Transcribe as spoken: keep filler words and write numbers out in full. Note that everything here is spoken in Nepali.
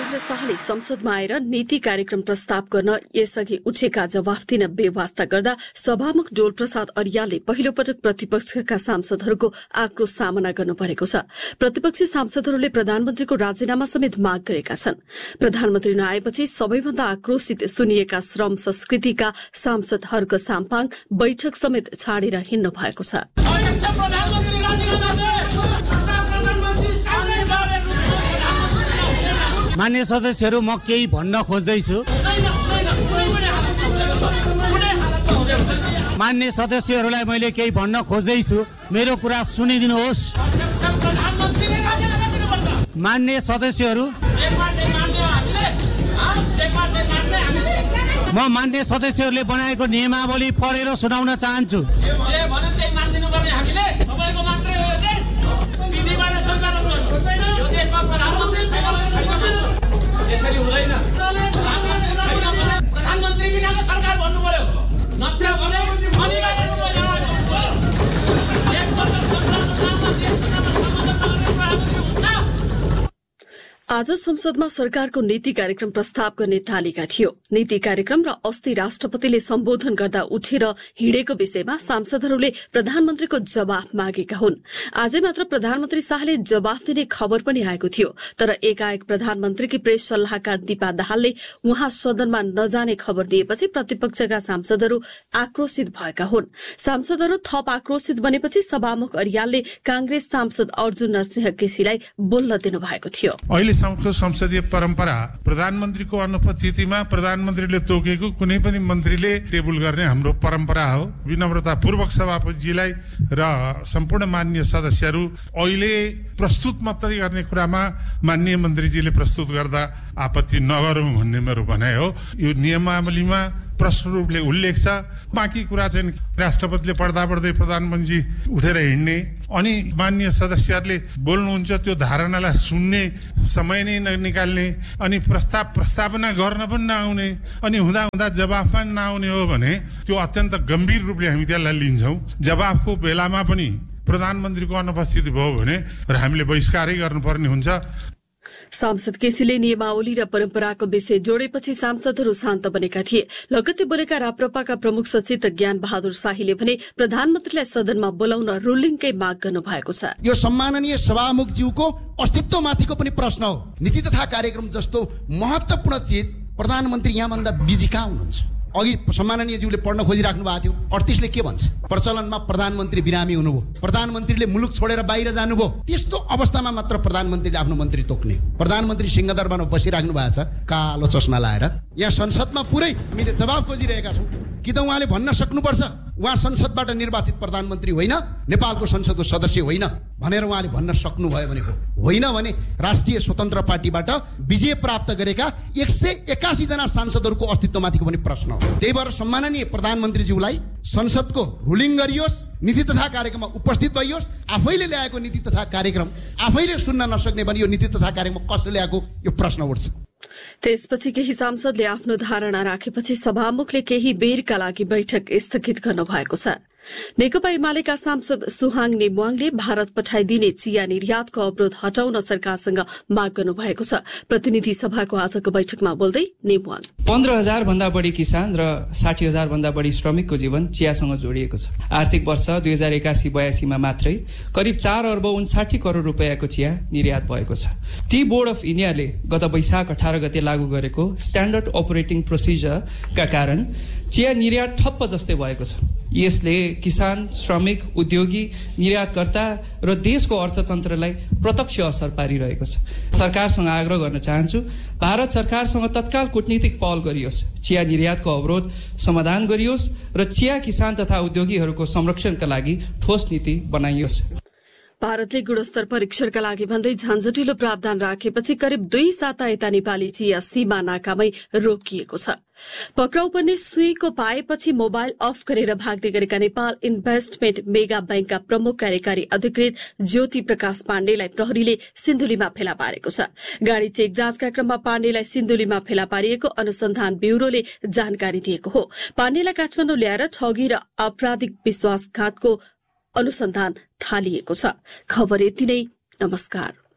वीरेन्द्र शाहले संसदमा आएर नीति कार्यक्रम प्रस्ताव गर्न यसअघि उठेका जवाफ दिन बेवास्ता गर्दा सभामुख डोल प्रसाद अर्यालले पहिलो पटक प्रतिपक्षका सांसदहरूको आक्रोश सामना गर्नु परेको छ। प्रतिपक्षी सांसदहरूले प्रधानमन्त्रीको राजीनामा समेत माग गरेका छन्। प्रधानमन्त्री नआएपछि सबैभन्दा आक्रोशित सुनिएका श्रम संस्कृतिका सांसद हर्क साम्पाङ बैठक समेत छाडेर हिँड्नु भएको छ। मान्य सदस्यहरू, म केही भन्न खोज्दैछु। मान्य सदस्यहरूलाई मैले केही भन्न खोज्दैछु, मेरो कुरा सुनिदिनुहोस्। मान्य सदस्यहरू, म मान्य सदस्यहरूले बनाएको नियमावली पढेर सुनाउन चाहन्छु। यसरी हुँदैन। प्रधानमन्त्री बिनाको सरकार भन्नु पर्यो। नत्र भने अनि गर्नु पर्यो। एक वर्ष संसदमा देशको नाममा सम्बोधन गर्ने प्रधानमन्त्री हुन्छ। आज संसदमा सरकारको नीति कार्यक्रम प्रस्ताव गर्ने तालिका थियो। नीति कार्यक्रम र अस्ति राष्ट्रपतिले सम्बोधन गर्दा उठेर हिँडेको विषयमा सांसदहरूले प्रधानमन्त्रीको जवाफ मागेका हुन्। आजै मात्र प्रधानमन्त्री शाहले जवाफ दिने खबर पनि आएको थियो, तर एकाएक प्रधानमन्त्रीकी प्रेस सल्लाहकार दीपा दाहालले उहाँ सदनमा नजाने खबर दिएपछि प्रतिपक्षका सांसदहरू आक्रोशित भएका हुन्। सांसदहरू थप आक्रोशित बनेपछि सभामुख अर्यालले कांग्रेस सांसद अर्जुन नरसिंह केसीलाई बोल्न दिनुभएको थियो। अहिलेसम्मको संसदीय परम्परा प्रधानमन्त्रीको अनुपस्थितिमा प्रधानमन्त्रीले तोकेको कुनै पनि मन्त्रीले टेबल गर्ने हाम्रो परम्परा हो। विनम्रतापूर्वक सभापतिजीलाई र सम्पूर्ण माननीय सदस्यहरू, अहिले प्रस्तुत मात्रै गर्ने कुरामा माननीय मन्त्रीजीले प्रस्तुत गर्दा आपत्ति नगरौँ भन्ने मेरो भनाइ हो। यो नियमावलीमा प्रश्न रूपले उल्लेख छ। बाँकी कुरा चाहिँ राष्ट्रपतिले पढ्दा पढ्दै प्रधानमन्त्री उठेर हिँड्ने अनि माननीय सदस्यहरूले बोल्नुहुन्छ त्यो धारणालाई सुन्ने समय नै ननिकाल्ने अनि प्रस्ताव प्रस्तावना गर्न पनि नआउने अनि हुँदा हुँदा जवाफमा नआउने हो भने त्यो अत्यन्त गम्भीर रूपले हामी त्यसलाई लिन्छौँ। जवाफको बेलामा पनि प्रधानमन्त्रीको अनुपस्थिति भयो भने र हामीले बहिष्कारै गर्नुपर्ने हुन्छ। सांसद केसीले नियमावली र परम्पराको विषय जोडेपछि सांसदहरू शान्त बनेका थिए। लगत्तै बोलेका राप्रपाका प्रमुख सचेतक ज्ञान बहादुर शाहीले भने प्रधानमन्त्रीलाई सदनमा बोलाउन रुलिङकै माग गर्नु भएको छ। यो सम्माननीय सभामुखज्यूको अस्तित्वमाथिको पनि प्रश्न हो। नीति तथा कार्यक्रम जस्तो महत्त्वपूर्ण चिज प्रधानमन्त्री यहाँभन्दा बिजी कहाँ हुनुहुन्छ? अघि सम्माननीयज्यूले पढ्न खोजिराख्नु भएको थियो। अडतिसले के भन्छ? प्रचलनमा प्रधानमन्त्री बिरामी हुनुभयो, प्रधानमन्त्रीले मुलुक छोडेर बाहिर जानुभयो, त्यस्तो अवस्थामा मात्र प्रधानमन्त्रीले आफ्नो मन्त्री तोक्ने। प्रधानमन्त्री सिंहदरबारमा बसिराख्नु भएको छ कालो चस्मा लाएर। यहाँ संसदमा पुरै हामीले जवाफ खोजिरहेका छौँ कि त उहाँले भन्न सक्नुपर्छ उहाँ संसदबाट निर्वाचित प्रधानमन्त्री होइन, नेपालको संसदको सदस्य होइन भनेर उहाँले भन्न सक्नुभयो भने हो। होइन भने राष्ट्रिय स्वतन्त्र पार्टीबाट विजय प्राप्त गरेका एक सय एकासी जना सांसदहरूको अस्तित्वमाथिको पनि प्रश्न हो। त्यही भएर सम्माननीय प्रधानमन्त्रीज्यूलाई संसदको रुलिङ गरियोस्, नीति तथा कार्यक्रममा उपस्थित भइयोस्। आफैले ल्याएको नीति तथा कार्यक्रम आफैले सुन्न नसक्ने भने यो नीति तथा कार्यक्रम कसले ल्याएको यो प्रश्न उठ्छ। त्यसपछि केही सांसदले आफ्नो धारणा राखेपछि सभामुखले केही बेरका लागि बैठक स्थगित गर्नु भएको छ। नेकपा एमालेका सांसद सुहाङ नेमुवाङले भारत पठाइदिने चिया निर्यातको अवरोध हटाउन सरकारसँग माग गर्नु भएको छ। प्रतिनिधि सभाको आजको बैठकमा बोल्दै नेमुवाङ पन्ध्र हजार भन्दा बढी किसान र साठी हजार भन्दा बढी श्रमिकको जीवन चियासँग जोडिएको छ। आर्थिक वर्ष दुई हजार एकासी बयासीमा मात्रै करिब चार अर्ब उन्साठी करोड रुपियाँको चिया निर्यात भएको छ। टी बोर्ड अफ इन्डियाले गत वैशाख अठार गते लागू गरेको स्ट्यान्डर्ड अपरेटिङ प्रोसिजरका कारण चिया निर्यात ठप्प जस्तै भएको छ। यसले किसान, श्रमिक, उद्योगी, निर्यातकर्ता र देशको अर्थतन्त्रलाई प्रत्यक्ष असर पारिरहेको छ। सरकारसँग आग्रह गर्न चाहन्छु, भारत सरकारसँग तत्काल कूटनीतिक पहल गरियोस्, चिया निर्यातको अवरोध समाधान गरियोस् र चिया किसान तथा उद्योगीहरूको संरक्षणका लागि ठोस नीति बनाइयोस्। भारतले गुणस्तर परीक्षणका लागि भन्दै झन्झटिलो प्रावधान राखेपछि करिब दुई साता यता नेपाली चिया सीमा नाकामै रोकिएको छ। पक्राउ पर्ने सुईको पाएपछि मोबाइल अफ गरेर भाग्दै गरेका नेपाल इन्भेस्टमेन्ट मेगा बैंकका प्रमुख कार्यकारी अधिकृत ज्योति प्रकाश पाण्डेलाई प्रहरीले सिन्धुलीमा फेला पारेको छ। गाड़ी चेक जाँचका क्रममा पाण्डेलाई सिन्धुलीमा फेला पारिएको अनुसन्धान ब्यूरोले जानकारी दिएको हो। पाण्डेलाई काठमाडौँ ल्याएर ठगी र आपराधिक विश्वासघातको अनुसन्धान थालिएको छ। खबर यति नै। नमस्कार।